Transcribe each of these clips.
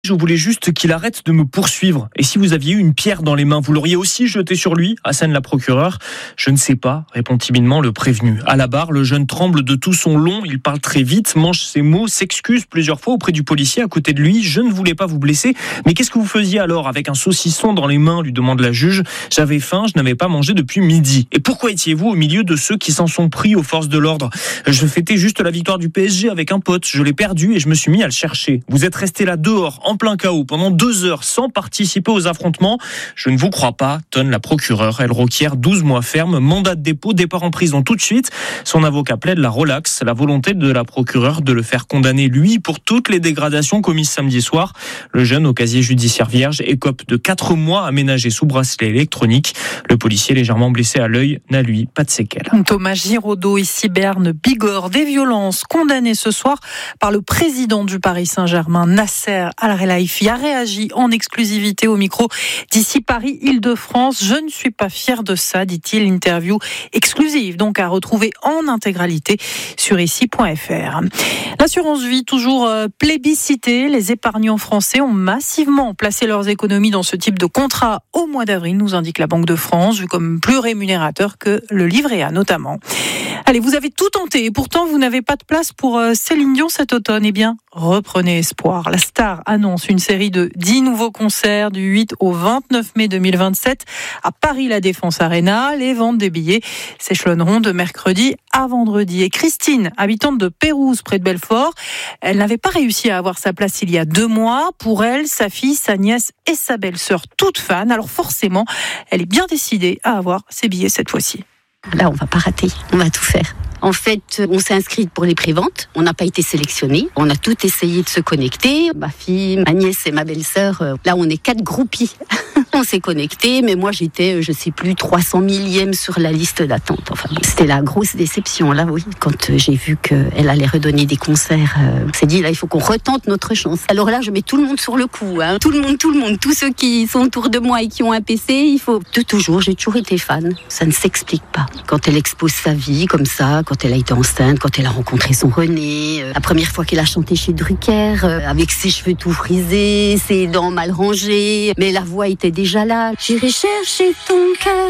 Je voulais juste qu'il arrête de me poursuivre. Et si vous aviez eu une pierre dans les mains, vous l'auriez aussi jetée sur lui, assène la procureure. Je ne sais pas, répond timidement le prévenu. À la barre, le jeune tremble de tout son long, il parle très vite, mange ses mots, s'excuse plusieurs fois auprès du policier à côté de lui. Je ne voulais pas vous blesser, mais qu'est-ce que vous faisiez alors avec un saucisson dans les mains, lui demande la juge. J'avais faim, je n'avais pas mangé depuis midi. Et pourquoi étiez-vous au milieu de ceux qui s'en sont pris aux forces de l'ordre? Je fêtais juste la victoire du PSG avec un pote, je l'ai perdu et je me suis mis à le chercher. Vous êtes resté là dehors, en plein chaos, pendant 2 heures, sans participer aux affrontements. Je ne vous crois pas, tonne la procureure. Elle requiert 12 mois ferme, mandat de dépôt, départ en prison tout de suite. Son avocat plaide la relaxe, la volonté de la procureure de le faire condamner, lui, pour toutes les dégradations commises samedi soir. Le jeune, au casier judiciaire vierge, écope de 4 mois aménagés sous bracelet électronique. Le policier, légèrement blessé à l'œil, n'a lui pas de séquelles. Thomas Giraudot, ici Berne, Bigorre, des violences condamnées ce soir par le président du Paris Saint-Germain, Nasser Al-Khelaifi, a réagi en exclusivité au micro d'ici Paris Île-de-France. Je ne suis pas fier de ça, dit-il. Interview exclusive, donc à retrouver en intégralité sur ici.fr. L'assurance vie, toujours plébiscitée. Les épargnants français ont massivement placé leurs économies dans ce type de contrat au mois d'avril, nous indique la Banque de France, vu comme plus rémunérateur que le livret A notamment. Allez, vous avez tout tenté et pourtant vous n'avez pas de place pour Céline Dion cet automne. Eh bien, reprenez espoir. La star annonce une série de 10 nouveaux concerts du 8 au 29 mai 2027 à Paris La Défense Arena. Les ventes des billets s'échelonneront de mercredi à vendredi. Et Christine, habitante de Pérouse près de Belfort, elle n'avait pas réussi à avoir sa place il y a 2 mois. Pour elle, sa fille, sa nièce et sa belle-sœur, toutes fans. Alors forcément, elle est bien décidée à avoir ses billets cette fois-ci. Là, on va pas rater, on va tout faire. En fait, on s'est inscrite pour les préventes. On n'a pas été sélectionnés. On a tout essayé de se connecter. Ma fille, ma nièce et ma belle-sœur. Là, on est 4 groupies. On s'est connectés, mais moi, j'étais, je sais plus, 300 millième sur la liste d'attente. Enfin, c'était la grosse déception, là, oui. Quand j'ai vu qu'elle allait redonner des concerts, on s'est dit, là, il faut qu'on retente notre chance. Alors là, je mets tout le monde sur le coup, hein. Tout le monde. Tous ceux qui sont autour de moi et qui ont un PC, il faut... De toujours, j'ai toujours été fan. Ça ne s'explique pas. Quand elle expose sa vie, comme ça, quand elle a été enceinte, quand elle a rencontré son René, la première fois qu'elle a chanté chez Drucker, avec ses cheveux tout frisés, ses dents mal rangées, mais la voix était déjà là. J'irai chercher ton cœur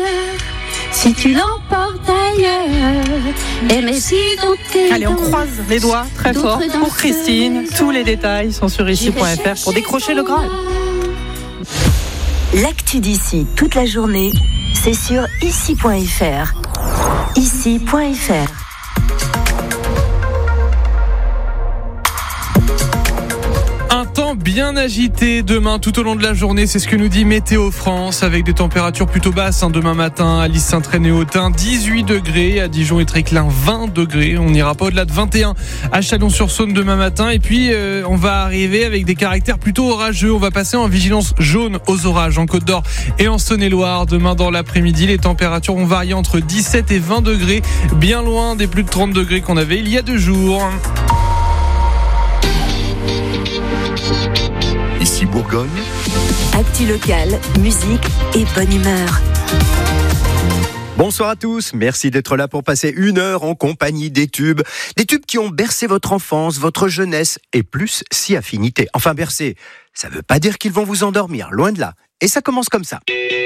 si tu l'emportes ailleurs. Et mais si dans tes Allez, on croise les doigts très fort pour Christine. Tous les détails sont sur ici.fr pour décrocher le Graal. L'actu d'ici toute la journée, c'est sur ici.fr. Ici.fr. Un temps bien agité demain tout au long de la journée, c'est ce que nous dit Météo France, avec des températures plutôt basses demain matin à Lys-Saint-Tréné-Autun, 18 degrés, à Dijon et Tréclin 20 degrés, on n'ira pas au-delà de 21 à Chalon-sur-Saône demain matin, et puis on va arriver avec des caractères plutôt orageux, on va passer en vigilance jaune aux orages en Côte-d'Or et en Saône-et-Loire. Demain dans l'après-midi, les températures vont varier entre 17 et 20 degrés, bien loin des plus de 30 degrés qu'on avait il y a 2 jours. Ici Bourgogne. Actu locale, musique et bonne humeur. Bonsoir à tous, merci d'être là pour passer 1 heure en compagnie des tubes. Des tubes qui ont bercé votre enfance, votre jeunesse et plus si affinité. Enfin bercé, ça veut pas dire qu'ils vont vous endormir, loin de là. Et ça commence comme ça.